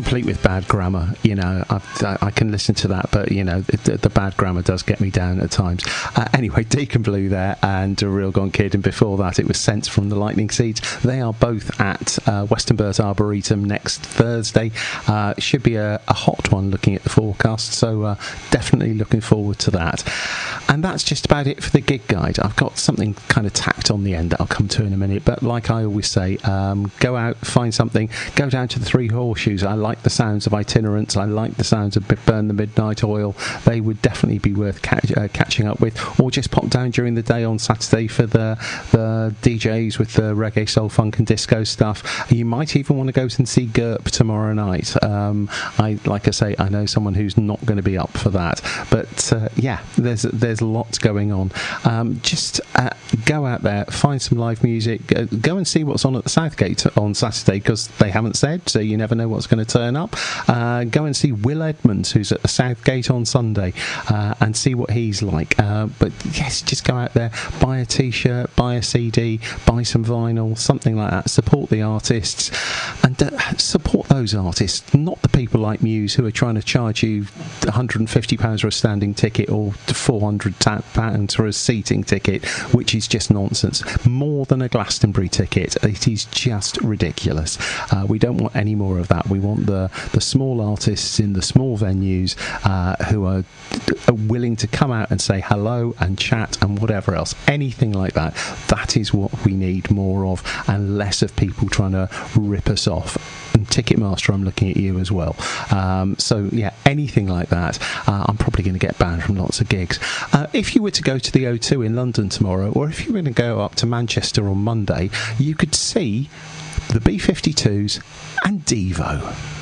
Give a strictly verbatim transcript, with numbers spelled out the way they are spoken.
complete with bad grammar. You know, I've, I, I can listen to that, but you know, the, the bad grammar does get me down at times. Uh, anyway, Deacon Blue there, and a Real Gone Kid, and before that, it was Sense from the Lightning Seeds. They are both at uh, Western Burrs Arboretum next Thursday. Uh, it should be a, a hot one, looking at the forecast. So uh, definitely looking forward to that. And that's just about it for the gig guide. I've got something kind of tacked on the end that I'll come to in a minute, but like I always say, um, go out, find something, go down to the Three Horseshoes. I like the sounds of Itinerants, I like the sounds of Burn the Midnight Oil. They would definitely be worth catch, uh, catching up with, or just pop down during the day on Saturday for the, the D Js with the reggae, soul, funk and disco stuff. You might even want to go and see Gerp tomorrow night. Um, I like I say, I know someone who's not going to be up for that, but uh, yeah, there's there's lots going on. Um, just uh, go out there, find some live music, uh, go and see what's on at the Southgate on Saturday, because they haven't said, so you never know what's going to turn up. Uh, go and see Will Edmonds, who's at the Southgate on Sunday, uh, and see what he's like. Uh, but yes, just go out there, buy a t-shirt, buy a C D, buy some vinyl, something like that. Support the artists, and uh, support those artists, not the people like Muse who are trying to charge you one hundred fifty pounds for a standing ticket or four hundred pounds for a seating ticket, which is just nonsense. More than a Glastonbury ticket. It is just ridiculous. Uh, we don't want any more of that. We want the, the small artists in the small venues uh, who are, are willing to come out and say hello and chat and whatever else. Anything like that. That is what we need more of, and less of people trying to rip us off. And Ticketmaster, I'm looking at you as well. Um, so yeah, anything like that, uh, I'm probably going to get banned from lots of gigs. Uh, if you were to go to the O two in London tomorrow, or if you were going to go up to Manchester on Monday, you could see the B fifty-twos and Devo.